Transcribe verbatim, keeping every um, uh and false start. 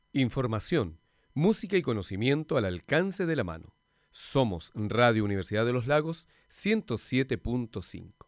Información, música y conocimiento al alcance de la mano. Somos Radio Universidad de los Lagos ciento siete punto cinco.